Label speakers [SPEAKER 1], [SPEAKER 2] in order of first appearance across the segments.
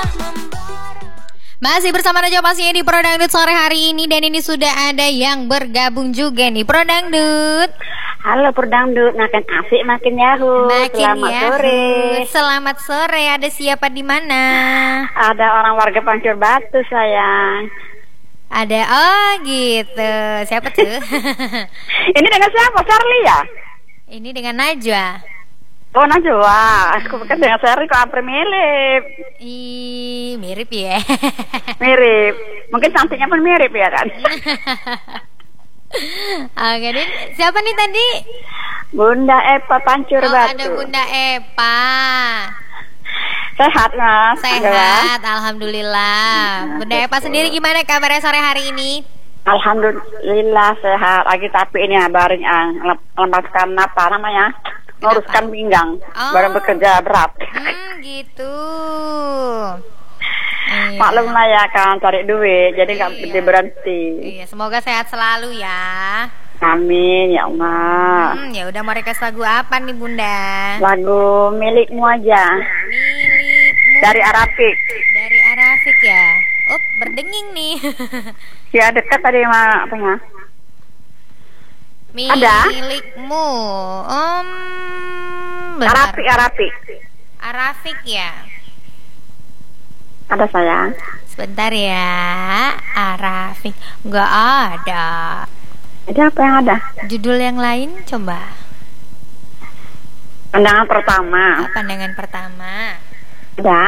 [SPEAKER 1] Masih bersama Najwa pastinya di Pro Dangdut sore hari ini. Dan ini sudah ada yang bergabung juga nih, Pro Dangdut.
[SPEAKER 2] Halo Pro Dangdut, makin asik makin yahoo. Selamat sore.
[SPEAKER 1] Selamat sore. Ada siapa di mana?
[SPEAKER 2] Ada orang warga Pancur Batu sayang.
[SPEAKER 1] Ada, oh gitu. Siapa tuh?
[SPEAKER 2] Ini dengan siapa? Charlie ya?
[SPEAKER 1] Ini dengan Najwa.
[SPEAKER 2] Oh Najwa, aku pikir dengan Charlie kok hampir mirip.
[SPEAKER 1] Mirip ya.
[SPEAKER 2] Mirip. Mungkin cantiknya pun mirip ya kan?
[SPEAKER 1] Oke, siapa nih tadi?
[SPEAKER 2] Bunda Epa Pancur Batu.
[SPEAKER 1] Ada Bunda Epa.
[SPEAKER 2] Sehat mas?
[SPEAKER 1] Sehat, alhamdulillah. Bunda Epa sendiri gimana kabarnya sore hari ini?
[SPEAKER 2] Alhamdulillah sehat. Lagi tapi ini baring lepaskan apa namanya? Nguruskan pinggang. Baru bekerja berat.
[SPEAKER 1] Gitu.
[SPEAKER 2] Maklum lah ya kan, cari duit, jadi nggak berhenti.
[SPEAKER 1] Iya, semoga sehat selalu ya.
[SPEAKER 2] Amin ya Allah.
[SPEAKER 1] Ya udah, mau request lagu apa nih Bunda?
[SPEAKER 2] Lagu milikmu aja.
[SPEAKER 1] Milikmu.
[SPEAKER 2] Dari Arafik.
[SPEAKER 1] Dari Arafik ya. Berdenging nih.
[SPEAKER 2] Ya dekat tadi sama apanya?
[SPEAKER 1] Milikmu.
[SPEAKER 2] Arafik.
[SPEAKER 1] Arafik ya.
[SPEAKER 2] Ada sayang.
[SPEAKER 1] Sebentar ya. Arafik. Nggak ada.
[SPEAKER 2] Ada apa yang ada?
[SPEAKER 1] Judul yang lain coba.
[SPEAKER 2] Pandangan pertama.
[SPEAKER 1] Pandangan pertama.
[SPEAKER 2] Ada.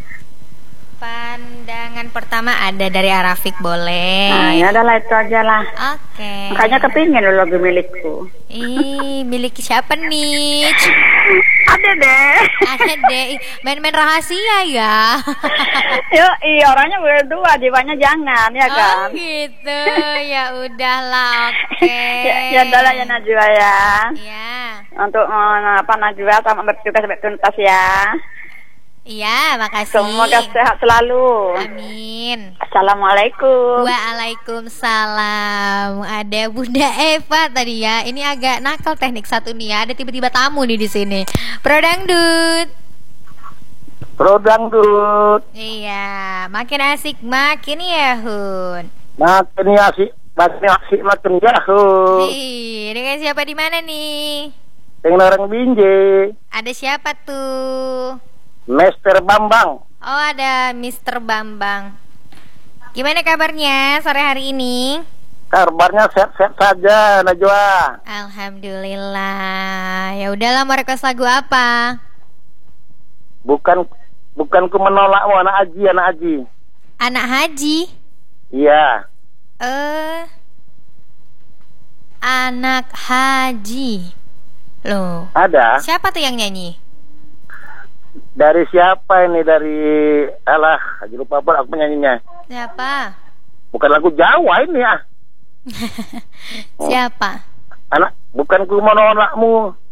[SPEAKER 1] Pandangan pertama ada dari Arafik, boleh.
[SPEAKER 2] Nah ya adalah itu aja lah.
[SPEAKER 1] Oke.
[SPEAKER 2] Makanya kepingin lo lagu milikku.
[SPEAKER 1] Milik siapa nih?
[SPEAKER 2] Ada deh.
[SPEAKER 1] Ada deh. Main-main rahasia ya.
[SPEAKER 2] Iya orangnya berdua, jiwanya jangan ya kan.
[SPEAKER 1] Oh gitu. Ya udahlah, oke.
[SPEAKER 2] Ya udahlah ya Najwa ya.
[SPEAKER 1] Iya.
[SPEAKER 2] Untuk Najwa sama bertugas sampai tuntas ya.
[SPEAKER 1] Iya, makasih.
[SPEAKER 2] Semoga sehat selalu.
[SPEAKER 1] Amin.
[SPEAKER 2] Assalamualaikum.
[SPEAKER 1] Waalaikumsalam. Ada Bunda Eva tadi ya. Ini agak nakal teknik satu nih ya. Ada tiba-tiba tamu nih di sini. Pro Dangdut.
[SPEAKER 3] Pro Dangdut.
[SPEAKER 1] Iya, makin asik makin yahun.
[SPEAKER 3] Makin asik makin yahun.
[SPEAKER 1] Dengan siapa di mana nih?
[SPEAKER 3] Dengan orang Binjai.
[SPEAKER 1] Ada siapa tuh?
[SPEAKER 3] Mister Bambang.
[SPEAKER 1] Oh, ada Mister Bambang. Gimana kabarnya sore hari ini?
[SPEAKER 3] Kabarnya sehat-sehat saja, Najwa.
[SPEAKER 1] Alhamdulillah. Ya udahlah, mau request lagu apa?
[SPEAKER 3] Bukan ku menolakmu, anak Haji.
[SPEAKER 1] Anak Haji?
[SPEAKER 3] Iya.
[SPEAKER 1] Anak Haji. Loh.
[SPEAKER 3] Ada.
[SPEAKER 1] Siapa tuh yang nyanyi?
[SPEAKER 3] Dari siapa ini? Dari Haji lupa apa aku penyanyinya.
[SPEAKER 1] Siapa?
[SPEAKER 3] Bukan lagu Jawa ini ya.
[SPEAKER 1] Siapa?
[SPEAKER 3] Bukan ku menolakmu.